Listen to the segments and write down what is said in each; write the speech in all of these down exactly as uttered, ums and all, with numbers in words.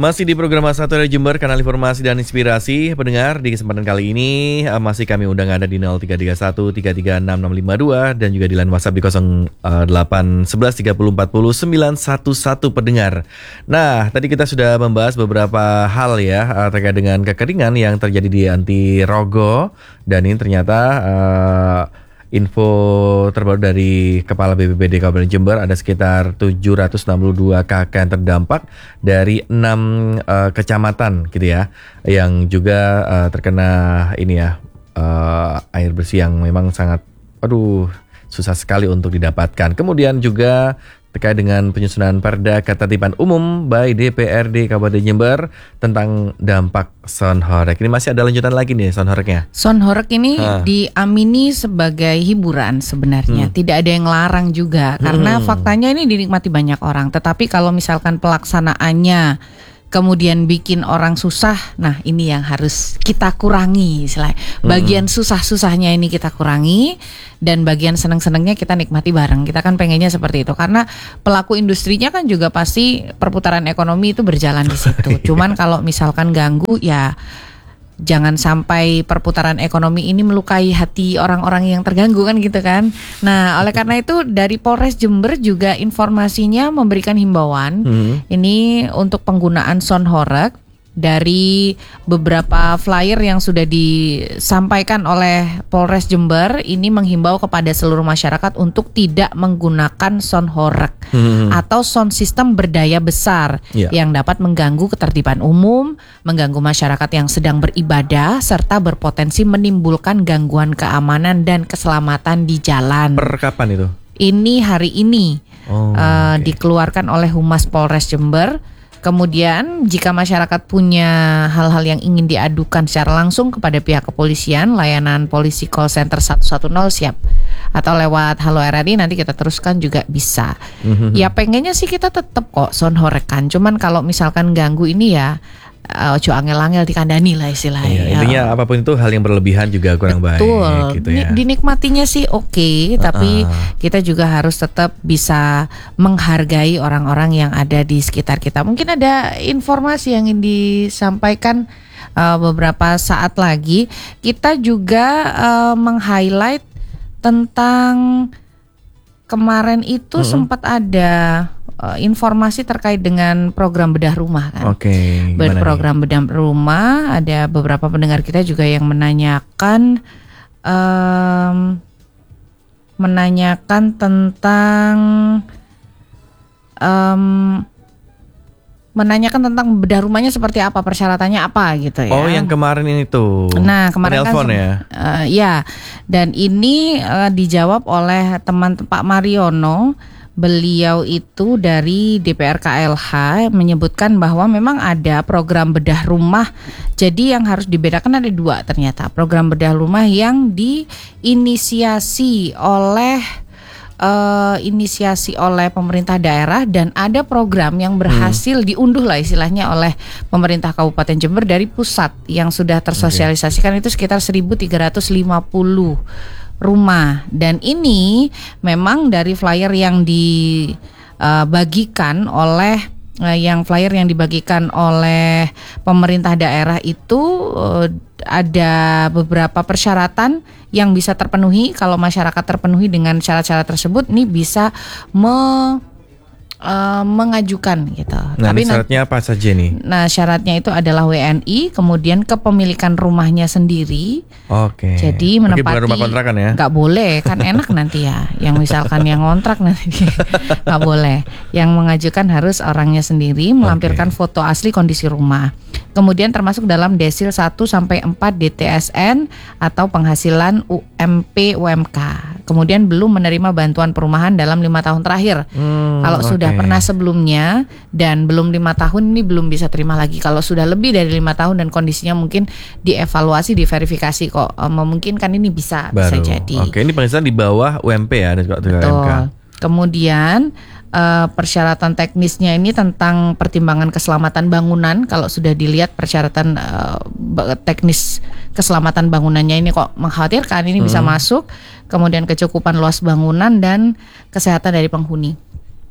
Masih di program satu dari Jember, kanal informasi dan inspirasi. Pendengar, di kesempatan kali ini uh, masih kami undang Anda di nol tiga tiga satu tiga tiga enam enam lima dua dan juga di line WhatsApp di nol delapan satu satu tiga nol empat nol sembilan satu satu pendengar. Nah, tadi kita sudah membahas beberapa hal ya uh, terkait dengan kekeringan yang terjadi di Antirogo, dan ini ternyata uh, info terbaru dari Kepala B P B D Kabupaten Jember, ada sekitar tujuh ratus enam puluh dua K K yang terdampak dari enam uh, kecamatan gitu ya, yang juga uh, terkena ini ya uh, air bersih yang memang sangat aduh susah sekali untuk didapatkan. Kemudian juga terkait dengan penyusunan Perda Ketertiban Umum by D P R D Kabupaten Jember tentang dampak sonhorek. Ini masih ada lanjutan lagi nih sonhoreknya. Sonhorek ini ha. diamini sebagai hiburan sebenarnya. Hmm. Tidak ada yang larang juga. Karena hmm. faktanya ini dinikmati banyak orang. Tetapi kalau misalkan pelaksanaannya kemudian bikin orang susah, nah ini yang harus kita kurangi. Bagian susah-susahnya ini kita kurangi, dan bagian seneng-senengnya kita nikmati bareng. Kita kan pengennya seperti itu, karena pelaku industrinya kan juga pasti perputaran ekonomi itu berjalan di situ. Cuman kalau misalkan ganggu, ya jangan sampai perputaran ekonomi ini melukai hati orang-orang yang terganggu kan gitu kan. Nah, oleh karena itu dari Polres Jember juga informasinya memberikan himbauan hmm. ini untuk penggunaan sonhorek. Dari beberapa flyer yang sudah disampaikan oleh Polres Jember, ini menghimbau kepada seluruh masyarakat untuk tidak menggunakan sonhorek hmm. atau sound system berdaya besar yeah. yang dapat mengganggu ketertiban umum, mengganggu masyarakat yang sedang beribadah, serta berpotensi menimbulkan gangguan keamanan dan keselamatan di jalan. Per kapan itu? Ini hari ini oh, uh, okay. dikeluarkan oleh Humas Polres Jember. Kemudian jika masyarakat punya hal-hal yang ingin diadukan secara langsung kepada pihak kepolisian, layanan polisi call center satu satu nol siap. Atau lewat Halo R R I nanti kita teruskan juga bisa. Mm-hmm. Ya pengennya sih kita tetap kok sonhorekan. Cuman kalau misalkan ganggu ini ya ojo angel-angel dikandani lah istilahnya. Iya, intinya ya. Apapun itu hal yang berlebihan juga kurang Betul. baik gitu ya. Dinikmatinya sih oke, okay, tapi uh-uh. kita juga harus tetap bisa menghargai orang-orang yang ada di sekitar kita. Mungkin ada informasi yang ingin disampaikan uh, beberapa saat lagi. Kita juga uh, meng-highlight tentang kemarin itu uh-huh. sempat ada Uh, informasi terkait dengan program bedah rumah kan. Oke. Okay, program bedah rumah, ada beberapa pendengar kita juga yang menanyakan um, menanyakan tentang um, menanyakan tentang bedah rumahnya seperti apa, persyaratannya apa gitu ya. Oh, yang kemarin ini tuh. Nah, kemarin penelpon kan ya. Uh, ya. Dan ini uh, dijawab oleh teman Pak Mariono. Beliau itu dari D P R K L H menyebutkan bahwa memang ada program bedah rumah. Jadi yang harus dibedakan ada dua ternyata. Program bedah rumah yang diinisiasi oleh uh, inisiasi oleh pemerintah daerah, dan ada program yang berhasil hmm. diunduh lah istilahnya oleh pemerintah Kabupaten Jember dari pusat yang sudah tersosialisasikan. Okay. Itu sekitar seribu tiga ratus lima puluh rumah, dan ini memang dari flyer yang dibagikan uh, oleh uh, yang flyer yang dibagikan oleh pemerintah daerah itu uh, ada beberapa persyaratan yang bisa terpenuhi. Kalau masyarakat terpenuhi dengan syarat-syarat tersebut, ini bisa me Uh, mengajukan gitu. Nah, Tapi syaratnya nah, apa saja nih? Nah, syaratnya itu adalah W N I, kemudian kepemilikan rumahnya sendiri. Oke. Jadi menempati. Bukan rumah kontrakan ya? Nggak boleh, kan enak nanti ya. Yang misalkan yang ngontrak nanti nggak boleh. Yang mengajukan harus orangnya sendiri, melampirkan okay. foto asli kondisi rumah. Kemudian termasuk dalam desil satu sampai empat D T S N atau penghasilan U M P U M K. Kemudian belum menerima bantuan perumahan dalam lima tahun terakhir. Hmm, Kalau okay. sudah pernah sebelumnya dan belum lima tahun, ini belum bisa terima lagi. Kalau sudah lebih dari lima tahun dan kondisinya mungkin dievaluasi, diverifikasi kok memungkinkan, ini bisa Baru. bisa jadi. Oke, ini penghasilan di bawah U M P ya, dan juga U M K. Kemudian uh, persyaratan teknisnya ini tentang pertimbangan keselamatan bangunan. Kalau sudah dilihat persyaratan uh, teknis keselamatan bangunannya ini kok mengkhawatirkan, ini hmm. bisa masuk. Kemudian kecukupan luas bangunan dan kesehatan dari penghuni.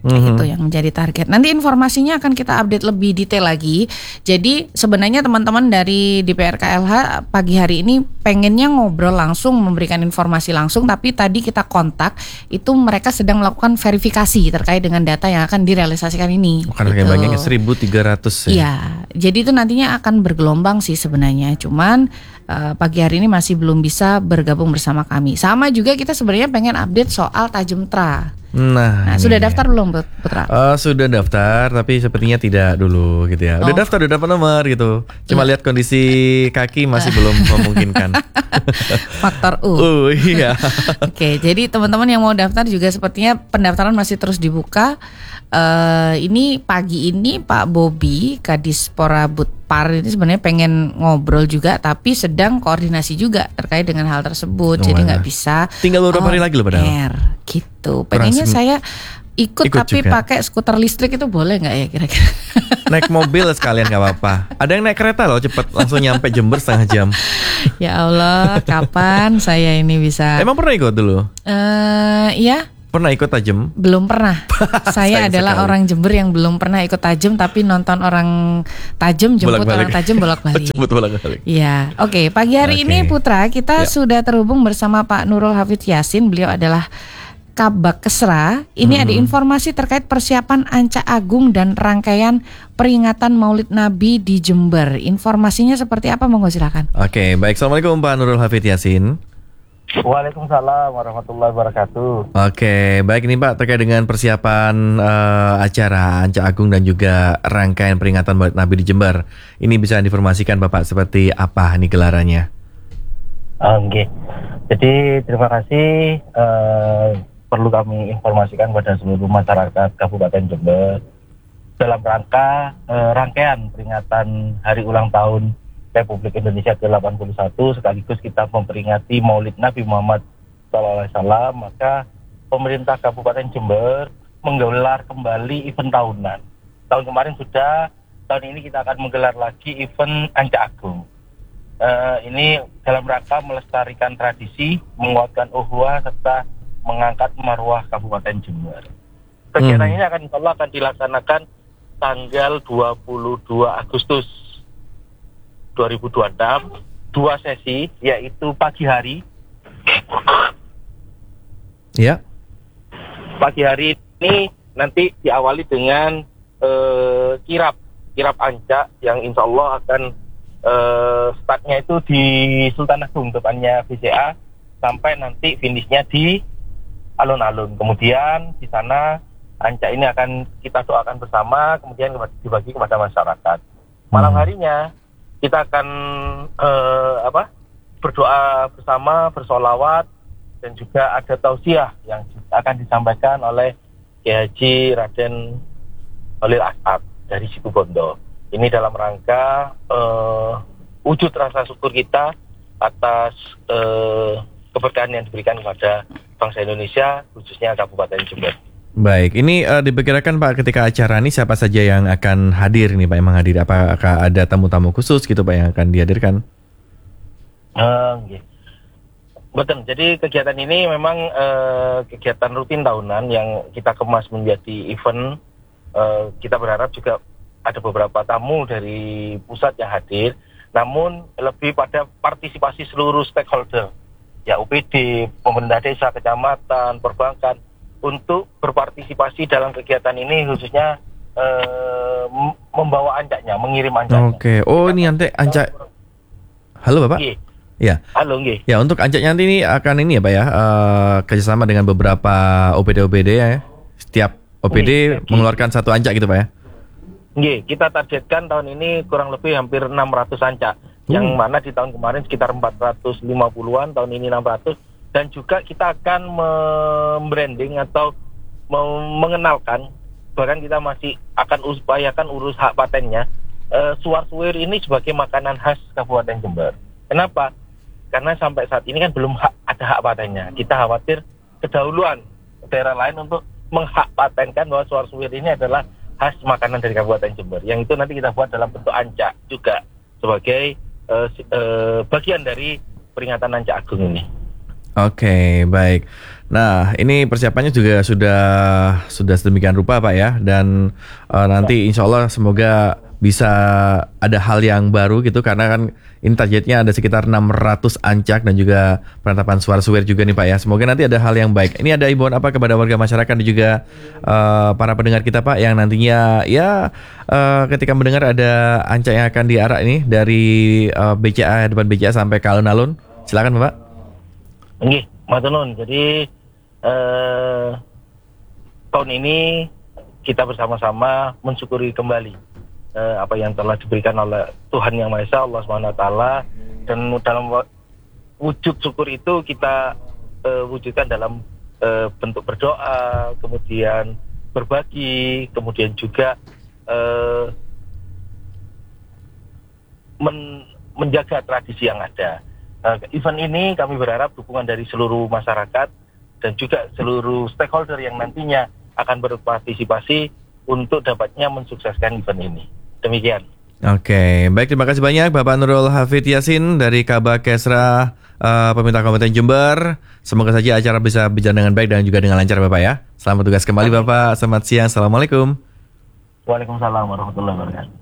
Mm-hmm. Itu yang menjadi target. Nanti informasinya akan kita update lebih detail lagi. Jadi sebenarnya teman-teman dari D P R K L H pagi hari ini pengennya ngobrol langsung, memberikan informasi langsung, tapi tadi kita kontak itu mereka sedang melakukan verifikasi terkait dengan data yang akan direalisasikan ini. Karena gitu. banyaknya seribu tiga ratus ya. Iya, jadi itu nantinya akan bergelombang sih sebenarnya. Cuman uh, pagi hari ini masih belum bisa bergabung bersama kami. Sama juga kita sebenarnya pengen update soal Tajemtra. Nah, nah sudah daftar belum Putra? Uh, sudah daftar, tapi sepertinya tidak dulu gitu ya. Udah oh. daftar, udah dapat nomor gitu. Cuma lihat kondisi kaki masih belum memungkinkan. Faktor U. Uh, iya. Oke, jadi teman-teman yang mau daftar juga sepertinya pendaftaran masih terus dibuka. Uh, ini pagi ini Pak Bobi Kadis Porabutpar ini sebenarnya pengen ngobrol juga, tapi sedang koordinasi juga terkait dengan hal tersebut. Oh, jadi nggak bisa. Tinggal beberapa hari lagi loh padahal. Gitu. Pengennya saya ikut, ikut tapi juga. Pakai skuter listrik itu boleh nggak ya kira-kira? Naik mobil sekalian nggak apa-apa. Ada yang naik kereta loh cepet langsung nyampe Jember setengah jam. Ya Allah, kapan saya ini bisa? Emang pernah ikut dulu? Eh, uh, iya. Pernah ikut Tajem? Belum pernah. Saya adalah sekali. Orang Jember yang belum pernah ikut Tajem, tapi nonton orang Tajem jemput bolak-balik. Orang Tajem bolak-balik. Jemput bolak-balik. Iya. Oke, okay, pagi hari okay. ini Putra kita ya. Sudah terhubung bersama Pak Nurul Hafidz Yasin. Beliau adalah Kabak Kesra. Ini hmm. ada informasi terkait persiapan Ancak Agung dan rangkaian peringatan Maulid Nabi di Jember. Informasinya seperti apa? Monggo silakan. Oke, okay, baik. Assalamualaikum Pak Nurul Hafidz Yasin. Waalaikumsalam warahmatullahi wabarakatuh. Oke, baik ini Pak terkait dengan persiapan uh, acara Ancak Agung dan juga rangkaian peringatan Maulid Nabi di Jember. Ini bisa diinformasikan Bapak seperti apa nih gelarannya? Oke, jadi terima kasih. Uh, perlu kami informasikan kepada seluruh masyarakat Kabupaten Jember dalam rangka uh, rangkaian peringatan Hari Ulang Tahun Republik Indonesia ke delapan puluh satu, sekaligus kita memperingati Maulid Nabi Muhammad shallallahu alaihi wasallam, maka pemerintah Kabupaten Jember menggelar kembali event tahunan. Tahun kemarin sudah, tahun ini kita akan menggelar lagi event Ancak Agung. Uh, ini dalam rangka melestarikan tradisi, menguatkan ukhuwah serta mengangkat marwah Kabupaten Jember. Kegiatan hmm. ini akan insya Allah akan dilaksanakan tanggal dua puluh dua Agustus dua ribu dua puluh enam, dua sesi, yaitu pagi hari. Ya. Pagi hari ini nanti diawali dengan uh, kirap, kirap Ancak yang insya Allah akan uh, startnya itu di Sultan Agung, depannya B C A, sampai nanti finishnya di alun-alun. Kemudian di sana Ancak ini akan kita doakan bersama, kemudian dibagi kepada masyarakat. Malam harinya kita akan eh, apa berdoa bersama, bersolawat, dan juga ada tausiah yang akan disampaikan oleh Kiai Haji Raden Holil As'ad dari Situbondo. Ini dalam rangka eh, wujud rasa syukur kita atas eh, keberkahan yang diberikan kepada bangsa Indonesia, khususnya Kabupaten Jember. Baik, ini uh, diperkirakan Pak ketika acara ini siapa saja yang akan hadir nih Pak, yang menghadir? Apakah ada tamu-tamu khusus gitu Pak yang akan dihadirkan? Uh, okay. Betul, jadi kegiatan ini memang uh, kegiatan rutin tahunan yang kita kemas menjadi event. Uh, kita berharap juga ada beberapa tamu dari pusat yang hadir, namun lebih pada partisipasi seluruh stakeholder, ya U P D, pemerintah desa, kecamatan, perbankan, untuk berpartisipasi dalam kegiatan ini, khususnya uh, membawa ancaknya, mengirim ancaknya. Oke, oh ini nanti ancak. Halo Bapak. Iya. Ya. Halo nggih. Ya, untuk ancaknya nanti ini akan ini ya Pak ya, uh, kerjasama dengan beberapa O P D O P D ya. Setiap O P D Nggih, mengeluarkan satu ancak gitu Pak ya. Nggih, kita targetkan tahun ini kurang lebih hampir enam ratus ancak. Uh. Yang mana di tahun kemarin sekitar empat ratus lima puluhan, tahun ini enam ratus. Dan juga kita akan membranding atau mengenalkan, bahkan kita masih akan upayakan urus hak patennya, e, suar-suwir ini sebagai makanan khas Kabupaten Jember. Kenapa? Karena sampai saat ini kan belum hak, ada hak patennya. Kita khawatir kedahuluan daerah lain untuk menghak patenkan bahwa suar-suwir ini adalah khas makanan dari Kabupaten Jember. Yang itu nanti kita buat dalam bentuk ancak juga sebagai e, e, bagian dari peringatan Ancak Agung ini. Oke, baik. Nah, ini persiapannya juga sudah sudah sedemikian rupa Pak ya, dan uh, nanti insya Allah semoga bisa ada hal yang baru gitu, karena kan ini targetnya ada sekitar enam ratus ancak dan juga penetapan suara suwer juga nih Pak ya. Semoga nanti ada hal yang baik. Ini ada himbauan apa kepada warga masyarakat dan juga uh, para pendengar kita Pak, yang nantinya ya uh, ketika mendengar ada ancak yang akan diarak ini dari uh, B C A, depan B C A sampai ke alun-alun. Silakan Bapak. Nggih, matur nuwun. Jadi eh, tahun ini kita bersama-sama mensyukuri kembali eh, apa yang telah diberikan oleh Tuhan Yang Maha Esa, Allah Subhanahu wa taala, dan dalam wujud syukur itu kita eh, wujudkan dalam eh, bentuk berdoa, kemudian berbagi, kemudian juga eh, men, menjaga tradisi yang ada. Uh, event ini kami berharap dukungan dari seluruh masyarakat dan juga seluruh stakeholder yang nantinya akan berpartisipasi untuk dapatnya mensukseskan event ini. Demikian. Oke, baik, terima kasih banyak Bapak Nurul Hafid Yasin dari Kabak Kesra uh, Pemerintah Kabupaten Jember. Semoga saja acara bisa berjalan dengan baik dan juga dengan lancar Bapak ya. Selamat tugas kembali Bapak. Selamat siang. Assalamualaikum. Waalaikumsalam warahmatullahi wabarakatuh.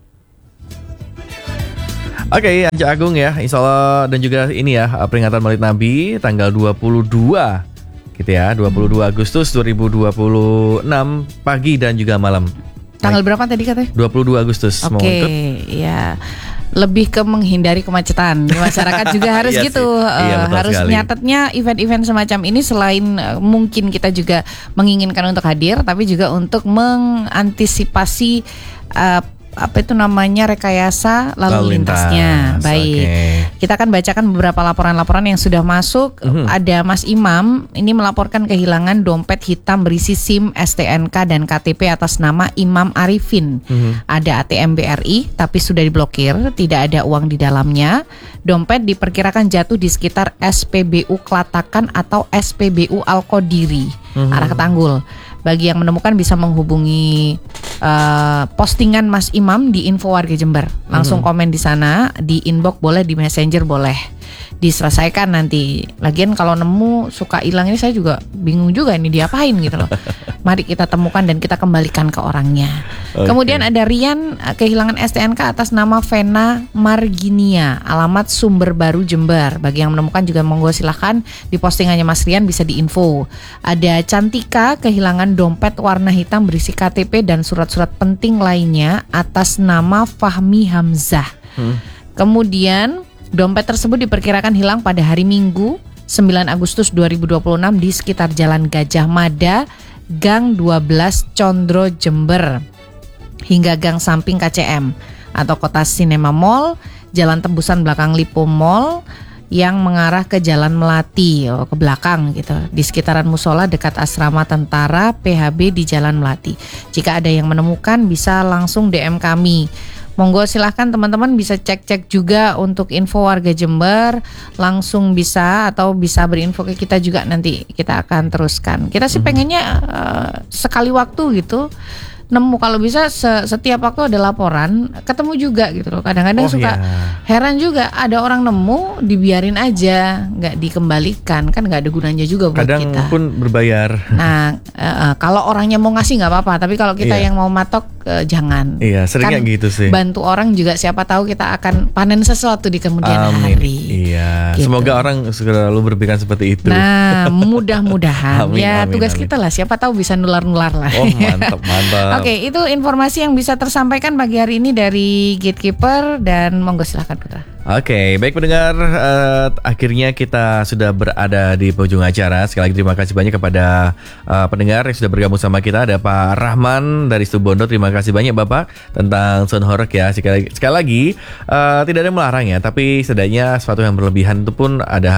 Oke, okay, Ancak Agung ya, insya Allah, dan juga ini ya, peringatan Maulid Nabi tanggal dua puluh dua gitu ya, dua puluh dua Agustus dua ribu dua puluh enam pagi dan juga malam. Tanggal berapa tadi katanya? dua puluh dua Agustus. Oke, okay, ya. Lebih ke menghindari kemacetan. Masyarakat juga harus iya gitu. Iya, uh, harus sekali. nyatetnya event-event semacam ini selain uh, mungkin kita juga menginginkan untuk hadir, tapi juga untuk mengantisipasi uh, apa itu namanya rekayasa lalu, lalu lintasnya. Lintas. Baik. Okay. Kita akan bacakan beberapa laporan-laporan yang sudah masuk. Mm-hmm. Ada Mas Imam ini melaporkan kehilangan dompet hitam berisi SIM, S T N K dan K T P atas nama Imam Arifin. Mm-hmm. Ada A T M B R I tapi sudah diblokir, tidak ada uang di dalamnya. Dompet diperkirakan jatuh di sekitar S P B U Klatakan atau S P B U Al-Qodiri, mm-hmm. arah Ketanggul. Bagi yang menemukan bisa menghubungi uh, postingan Mas Imam di Info Warga Jember. Langsung hmm. komen di sana, di inbox boleh, di messenger boleh. Diselesaikan nanti. Lagian kalau nemu suka hilang ini saya juga bingung juga ini diapain gitu loh. Mari kita temukan dan kita kembalikan ke orangnya. Okay. Kemudian ada Rian kehilangan S T N K atas nama Vena Marginia, alamat Sumber Baru Jember. Bagi yang menemukan juga monggo silahkan di postingannya Mas Rian bisa diinfo. Ada Cantika kehilangan dompet warna hitam berisi K T P dan surat-surat penting lainnya atas nama Fahmi Hamzah. Hmm. Kemudian dompet tersebut diperkirakan hilang pada hari Minggu sembilan Agustus dua ribu dua puluh enam di sekitar Jalan Gajah Mada, Gang dua belas Condro Jember hingga Gang Samping K C M atau Kota Cinema Mall, Jalan Tembusan belakang Lipo Mall yang mengarah ke Jalan Melati, oh, ke belakang gitu, di sekitaran musola dekat asrama tentara P H B di Jalan Melati. Jika ada yang menemukan bisa langsung D M kami. Monggo silahkan teman-teman bisa cek-cek juga untuk info warga Jember, langsung bisa atau bisa berinfo ke kita juga, nanti kita akan teruskan. Kita sih pengennya uh, sekali waktu gitu nemu, kalau bisa setiap waktu ada laporan ketemu juga gitu loh. Kadang-kadang oh, suka yeah. heran juga, ada orang nemu dibiarin aja nggak dikembalikan, kan nggak ada gunanya juga buat kadang kita. Kadang pun berbayar. Nah uh, kalau orangnya mau ngasih nggak apa-apa, tapi kalau kita yeah. yang mau matok uh, jangan. Iya, seringnya kan gitu sih. Bantu orang juga, siapa tahu kita akan panen sesuatu di kemudian Amin. hari. Iya, gitu. Semoga orang selalu berpikiran seperti itu. Nah mudah-mudahan amin, ya amin, tugas amin. kita lah, siapa tahu bisa nular-nular lah. Oh mantap mantap. Oke, itu informasi Informasi yang bisa tersampaikan pagi hari ini dari Gatekeeper, dan monggo silahkan Putra. Oke, okay, baik pendengar, uh, akhirnya kita sudah berada di penghujung acara. Sekali lagi terima kasih banyak kepada uh, pendengar yang sudah bergabung sama kita. Ada Pak Rahman dari Situbondo, terima kasih banyak Bapak tentang sound horek ya. Sekali, sekali lagi uh, tidak ada yang melarang ya, tapi setidaknya sesuatu yang berlebihan itu pun ada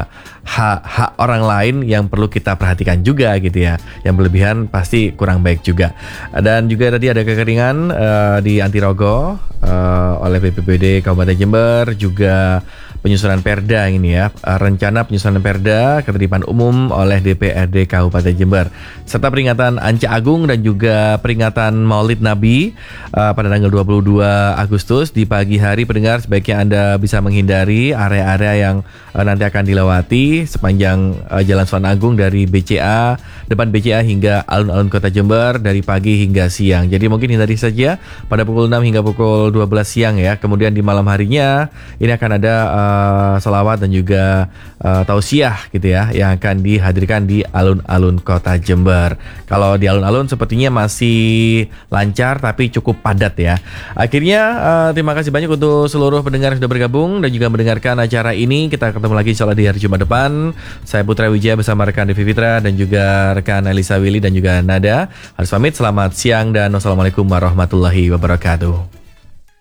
hak-hak orang lain yang perlu kita perhatikan juga gitu ya. Yang berlebihan pasti kurang baik juga. Dan juga tadi ada kekeringan uh, di Antirogo uh, oleh B P B D Kabupaten Jember, juga penyusunan Perda ini ya, rencana penyusunan Perda Ketertiban Umum oleh D P R D Kabupaten Jember, serta peringatan Anca Agung dan juga peringatan Maulid Nabi uh, pada tanggal dua puluh dua Agustus di pagi hari. Pendengar, sebaiknya Anda bisa menghindari area-area yang uh, nanti akan dilewati sepanjang uh, Jalan Sultan Agung dari B C A, depan B C A hingga alun-alun Kota Jember dari pagi hingga siang. Jadi mungkin hindari saja pada pukul enam hingga pukul dua belas siang ya. Kemudian di malam harinya ini akan ada uh, selawat dan juga uh, tausiah gitu ya yang akan dihadirkan di alun-alun Kota Jember. Kalau di alun-alun sepertinya masih lancar tapi cukup padat ya. Akhirnya uh, terima kasih banyak untuk seluruh pendengar yang sudah bergabung dan juga mendengarkan acara ini. Kita ketemu lagi insyaallah di hari Jumat depan. Saya Putra Wijaya bersama rekan Devi Fitra dan juga rekan Elisa Willy dan juga Nada harus pamit. Selamat siang dan wassalamualaikum warahmatullahi wabarakatuh.